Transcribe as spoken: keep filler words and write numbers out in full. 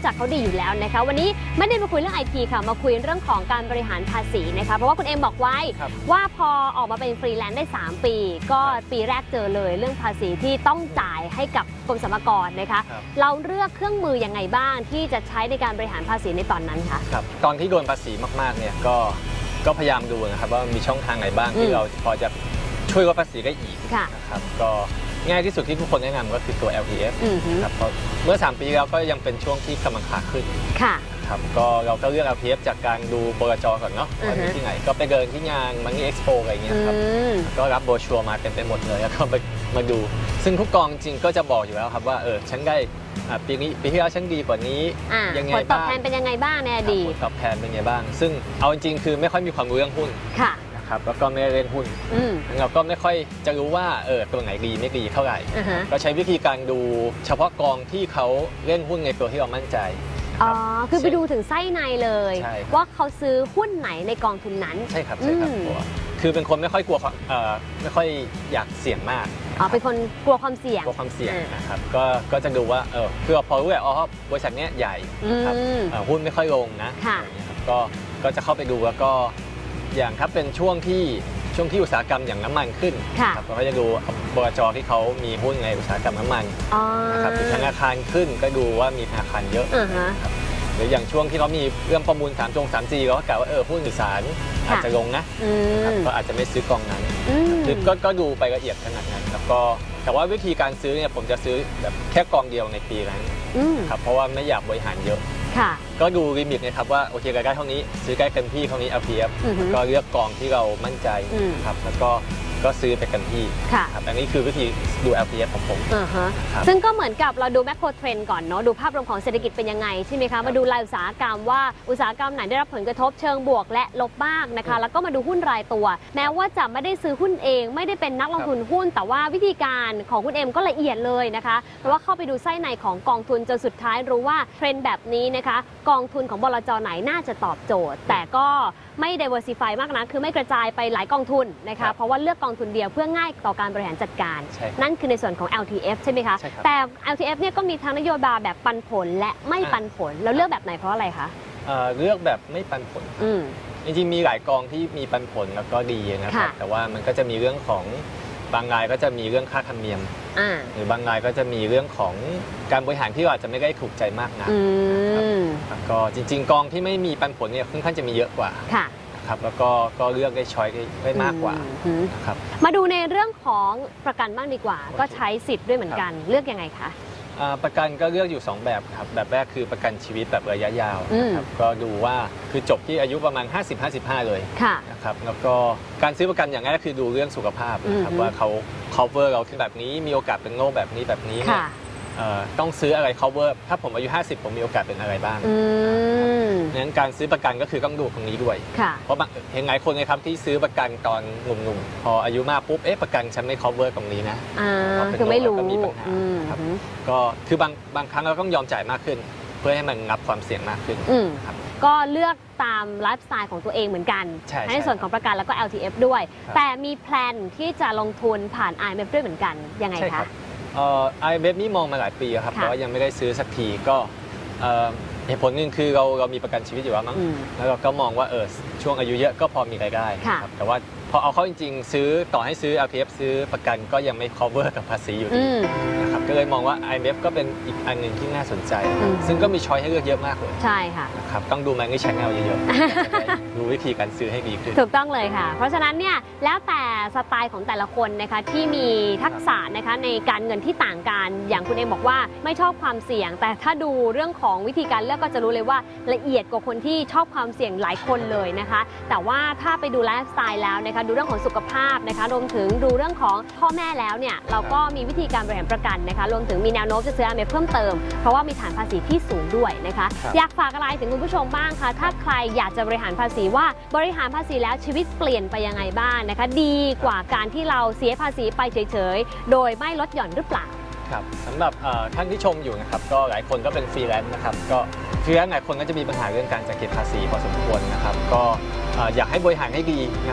จักเขาดีอยู่แล้วนะคะวันนี้ไม่ได้มาคุยเรื่อง ไอ ที ค่ะมาคุยเรื่องของการบริหารภาษีนะคะเพราะว่าคุณเอ็มบอกไว้ว่าพอออกมาเป็นฟรีแลนซ์ได้สามปีก็ปีแรกเจอเลยเรื่องภาษีที่ต้องจ่ายให้กับกรมสรรพากรนะคะเราเลือกเครื่องมือยังไงบ้างที่จะใช้ในการบริหารภาษีในตอนนั้นคะครับตอนที่โดนภาษีมากๆเนี่ยก็ก็พยายามดูนะครับว่ามีช่องทางไหนบ้างที่เราพอจะช่วยลดภาษีได้อีกนะครับก็ง่ายที่สุดที่ทุกคนแนะนำก็คือตัว แอล ที เอฟ ครับเพราะเมื่อสามปีแล้วก็ยังเป็นช่วงที่กำลังขาขึ้นครับก็เราก็เลือก แอล ที เอฟ จากการดูบลจ.ก่อนเนาะว่ามีที่ไหนก็ไปเดินที่งานมันนี่เอ็กซ์โปอะไรเงี้ยครับก็รับโบรชัวร์มาเต็มไปหมดเลยแล้วก็มามาดูซึ่งทุกกองจริงก็จะบอกอยู่แล้วครับว่าเออฉันได้ปีนี้ปีที่แล้วฉันดีกว่านี้ยังไงบ้างผลตอบแทนเป็นยังไงบ้างในอดีตผลตอบแทนเป็นยังไงบ้างซึ่งเอาจริงคือไม่ค่อยมีความรู้เรื่องหุ้นครับแล้วก็ไม่เล่นหุ้นเราก็ไม่ค่อยจะรู้ว่าเออตัวไหนดีไม่ดีเท่าไหร่ก็ใช้วิธีการดูเฉพาะกองที่เขาเล่นหุ้นในตัวที่เรามั่นใจอ๋อคือไปดูถึงไส้ในเลยว่าเขาซื้อหุ้นไหนในกองทุนนั้นใช่ครับใช่ครับคือเป็นคนไม่ค่อยกลัวเอ่อไม่ค่อยอยากเสี่ยงมากอ๋อเป็นคนกลัวความเสี่ยงกลัวความเสี่ยงนะครับก็ก็จะดูว่าเออเพื่อพอรู้แหละอ๋อบริษัทนี้ใหญ่ครับหุ้นไม่ค่อยลงนะก็ก็จะเข้าไปดูแล้วก็อย่างถ้าเป็นช่วงที่ช่วงที่อุตสาหกรรมอย่างน้ำมันขึ้นครับเราก็จะดูบลจ.ที่เขามีหุ้นในอุตสาหกรรมน้ำมันนะครับธนาคารขึ้นก็ดูว่ามีธนาคารเยอะครับหรืออย่างช่วงที่เขามีเรื่องประมูลสามจงสามจีเราก็กล่าวว่าเออหุ้นสื่อสารอาจจะลงนะก็อาจจะไม่ซื้อกองนั้นคือก็ดูไปละเอียดขนาดนั้นครับก็แต่ว่าวิธีการซื้อเนี่ยผมจะซื้อแบบแค่กองเดียวในปีนั้นครับเพราะว่าไม่อยากบริหารเยอะก็ดูลิมิตนะครับว่าโอเครายได้เท่านี้ซื้อใกล้เต็มที่เท่านี้ แอล ที เอฟ ก็เลือกกองที่เรามั่นใจครับแล้วก็ก็ซื้อไปกันที่ครับอันนี้คือวิธีดู แอล ที เอฟ ของผมซึ่งก็เหมือนกับเราดูแมคโครเทรนด์ก่อนเนาะดูภาพรวมของเศรษฐกิจเป็นยังไงใช่ไหมคะมาดูรายอุตสาหกรรมว่าอุตสาหกรรมไหนได้รับผลกระทบเชิงบวกและลบบ้างนะคะแล้วก็มาดูหุ้นรายตัวแม้ว่าจะไม่ได้ซื้อหุ้นเองไม่ได้เป็นนักลงทุนหุ้นแต่ว่าวิธีการของคุณเอ็มก็ละเอียดเลยนะคะเพราะว่าเข้าไปดูไส้ในของกองทุนจนสุดท้ายรู้ว่าเทรนด์แบบนี้นะคะกองทุนของบลจ.ไหนน่าจะตอบโจทย์แต่ก็ไม่ diversify มากนะคือไม่กระจายไปหลายกองทุนนะคะเพราะว่าเลือกกองทุนเดียวเพื่อง่ายต่อการบริหารจัดการนั่นคือในส่วนของ แอล ที เอฟ ใช่ไหมคะแต่ แอล ที เอฟ เนี่ยก็มีทั้งนโยบายแบบปันผลและไม่ปันผลแล้วเลือกแบบไหนเพราะอะไรคะเลือกแบบไม่ปันผลจริงๆมีหลายกองที่มีปันผลแล้วก็ดีนะครับแต่ว่ามันก็จะมีเรื่องของบางรายก็จะมีเรื่องค่าธรรมเนียมหรือบางรายก็จะมีเรื่องของการบริหารที่อาจจะไม่ได้ถูกใจมากนักแล้วก็จริงๆกองที่ไม่มีปันผลเนี่ยค่อนข้างจะมีเยอะกว่าครับแล้วก็ก็เลือกได้ช้อยได้มากกว่าครับมาดูในเรื่องของประกันบ้างดีกว่าก็ใช้สิทธิ์ด้วยเหมือนกันเลือกยังไงคะประกันก็เลือกอยู่สองแบบครับแบบแรกคือประกันชีวิตแบบระยะยาวนะครับก็ดูว่าคือจบที่อายุประมาณ ห้าสิบ ห้าสิบห้า เลยนะครับแล้วก็การซื้อประกันอย่างแรกคือดูเรื่องสุขภาพนะครับว่าเขา cover เราที่แบบนี้มีโอกาสเป็นโรคแบบนี้แบบนี้เนี่ยต้องซื้ออะไร cover ถ้าผมอายุห้าสิบผมมีโอกาสเป็นอะไรบ้างงั้นการซื้อประกันก็คือต้องดูตรงนี้ด้วยเพราะเห็นหลายคนเลยครับที่ซื้อประกันตอนหนุ่มๆพออายุมากปุ๊บเอ๊ะประกันฉันไม่ cover ตรงนี้นะคือไม่รู้มีปัญหาครับก็คือบางบางครั้งเราต้องยอมจ่ายมากขึ้นเพื่อให้มันงับความเสี่ยงมากขึ้นครับก็เลือกตามไลฟ์สไตล์ของตัวเองเหมือนกันในส่วนของประกันแล้วก็ แอล ที เอฟ ด้วยแต่มีแพลนที่จะลงทุนผ่าน ไอ เอ็ม เอฟ ด้วยเหมือนกันยังไงคะไอ เอ็ม เอฟ นี่มองมาหลายปีครับแต่ว่ายังไม่ได้ซื้อสักทีก็เหตุผลหนึ่งคือเราเรามีประกันชีวิตอยู่แล้วมั้งแล้วเราก็มองว่าเออช่วงอายุเยอะก็พอมีรายได้ครับแต่ว่าพอเอาเข้าจริงๆซื้อต่อให้ซื้อ แอล ที เอฟ ซื้อประกันก็ยังไม่ cover กับภาษีอยู่ดีนะครับก็เลยมองว่า ไอ เอ็ม เอฟ ก็เป็นอีกอันหนึ่งที่น่าสนใจซึ่งก็มีช้อยให้เลือกเยอะมากเลยใช่ค่ะนะครับต้องดู Money Channel เยอะๆรู้วิธีการซื้อให้ดีขึ้นถูกต้องเลยค่ะเพราะฉะนั้นเนี่ยแล้วแต่สไตล์ของแต่ละคนนะคะที่มีทักษะนะคะในการเงินที่ต่างกันอย่างคุณเองบอกว่าไม่ชอบความเสี่ยงแต่ถ้าดูเรื่องของวิธีการเลือกก็จะรู้เลยว่าละเอียดกว่าคนที่ชอบความเสี่ยงหลายคนเลยนะคะแต่ว่าถ้าไปดูไลฟ์สไตล์แล้วนะคะดูเรื่องของสุขภาพนะคะรวมถึงดูเรื่องของพ่อแม่แล้วเนี่ยเราก็มีวิธีการบริหารประกันนะคะรวมถึงมีแนวโน้มจะซื้อ ไอ เอ็ม เอฟ เพิ่มเติมเพราะว่ามีฐานภาษีที่สูงด้วยนะคะอยากฝากอะไรถึงคุณผู้ชมบ้างคะถ้าใครอยากจะบริหารภาษีว่าบริหารภาษีแล้วชีวิตเปลี่ยนไปยังไงบ้างนะคะดีกว่าการที่เราเสียภาษีไปเฉยๆโดยไม่ลดหย่อนหรือเปล่าครับสำหรับท่านที่ชมอยู่นะครับก็หลายคนก็เป็นฟรีแลนซ์นะครับก็ฟรีแลนซ์หลายคนก็จะมีปัญหาเรื่องการจัดเก็บภาษีพอสมควรนะครับก็อยากให้บริหารให้ดี